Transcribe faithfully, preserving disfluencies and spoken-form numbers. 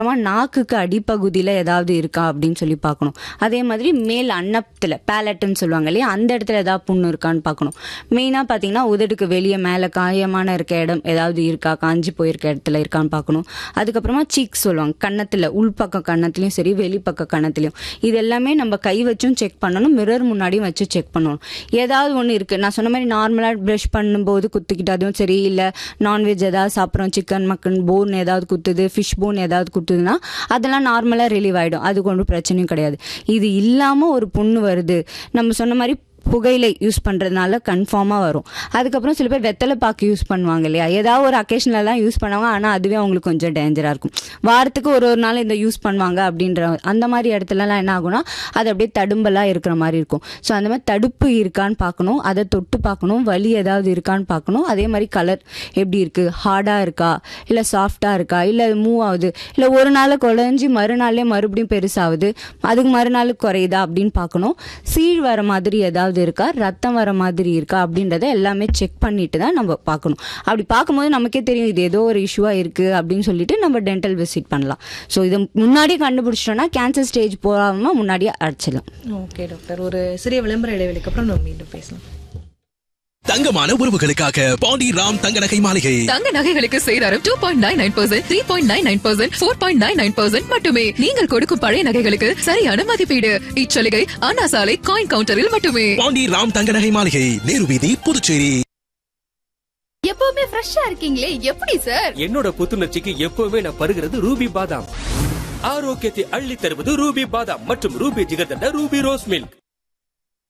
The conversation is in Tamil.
நாக்குக்கு அடிப்பகுதியில ஏதாவது இருக்கா அப்படின்னு சொல்லி பார்க்கணும். அதே மாதிரி மேல் அன்னத்துல பேலட்னு சொல்லுவாங்க இல்லையா, அந்த இடத்துல ஏதாவது புண்ணு இருக்கான்னு பார்க்கணும். மெயினா பாத்தீங்கன்னா உதடுக்கு வெளியே மேல காயமான இருக்க இடம் ஏதாவது இருக்கா, காஞ்சி போயிருக்க இடத்துல இருக்கான்னு பார்க்கணும். அதுக்கப்புறமா சீக் சொல்லுவாங்க, கன்னத்துல உள்பக்க கன்னத்துலயும் சரி வெளிப்பக்க கன்னத்துலயும். இது எல்லாமே நம்ம கை வச்சும் செக் பண்ணணும், மிரர் முன்னாடியும் வச்சு செக் பண்ணணும். ஏதாவது ஒன்று இருக்கு, நான் சொன்ன மாதிரி நார்மலா ப்ரஷ் பண்ணும்போது குத்திக்கிட்டதும் சரி, இல்ல நான்வெஜ் ஏதாவது சாப்பிட்றோம், சிக்கன் மக்கன் போன் ஏதாவது குத்துது, ஃபிஷ் போன் ஏதாவது குத்துதுன்னா அதெல்லாம் நார்மலா ரிலீவ் ஆயிடும், அதுக்கு ஒன்றும் பிரச்சனையும் கிடையாது. இது இல்லாம ஒரு புண்ணு வருது, நம்ம சொன்ன மாதிரி புகையிலை யூஸ் பண்ணுறதுனால கன்ஃபார்மாக வரும். அதுக்கப்புறம் சில பேர் வெத்தலை பாக்கு யூஸ் பண்ணுவாங்க இல்லையா, ஏதாவது ஒரு அக்கேஷனலாம் யூஸ் பண்ணுவாங்க, ஆனால் அதுவே அவங்களுக்கு கொஞ்சம் டேஞ்சராக இருக்கும். வாரத்துக்கு ஒரு ஒரு நாள் இந்த யூஸ் பண்ணுவாங்க அப்படின்ற அந்த மாதிரி இடத்துலலாம் என்ன ஆகும்னா அது அப்படியே தடும்பலாக இருக்கிற மாதிரி இருக்கும். ஸோ அந்த மாதிரி தடுப்பு இருக்கான்னு பார்க்கணும், அதை தொட்டு பார்க்கணும், வலி ஏதாவது இருக்கான்னு பார்க்கணும். அதே மாதிரி கலர் எப்படி இருக்குது, ஹார்டாக இருக்கா இல்லை சாஃப்டாக இருக்கா, இல்லை மூவ் ஆகுது, இல்லை ஒரு நாள் குறைஞ்சி மறுநாளே மறுபடியும் பெருசாகுது, அதுக்கு மறுநாள் குறையுதா அப்படின்னு பார்க்கணும். சீழ் வர மாதிரி ஏதாவது இருக்கா, ரத்தம் வர மாதிரி இருக்கா அப்படின்றத எல்லாமே செக் பண்ணிட்டு தான் நம்ம பார்க்கணும். அப்படி பார்க்கும்போது நமக்கே தெரியும் இது ஏதோ ஒரு இஷ்யூவா இருக்கு அப்படின்னு சொல்லிட்டு நம்ம டென்டல் விசிட் பண்ணலாம். ஸோ இதை முன்னாடியே கண்டுபிடிச்சிட்டோம்னா கேன்சர் ஸ்டேஜ் போகாம முன்னாடியே அடிச்சிடலாம். ஓகே டாக்டர், ஒரு சிறிய விளம்பர இடைவெளிக்கு அப்புறம் நம்ம மீண்டும் பேசலாம். தங்கமான உறவுகளுக்காக பாண்டி ராம் தங்க நகை மாளிகை. தங்க நகைகளுக்கு சேதாரம் two point nine nine percent, three point nine nine percent, four point nine nine percent மட்டுமே. நீங்கள் கொடுக்கும் பழைய நகைகளுக்கு சரியான மதிப்பீடு. இச்சலுகை அண்ணா சாலை காயின் கவுண்டரில் மட்டுமே. பாண்டி ராம் தங்க நகை மாளிகை, நேரு வீதி, புதுச்சேரி. எப்பவுமே ஃப்ரெஷ்ஷா இருக்கீங்களே, எப்படி சார்? என்னோட புத்துணர்ச்சிக்கு எப்பவுமே நான் பருகிறது ரூபி பாதாம். ஆரோக்கியத்தை அள்ளி தருவது ரூபி பாதாம் மற்றும் Ruby jigarthanda Ruby rose milk.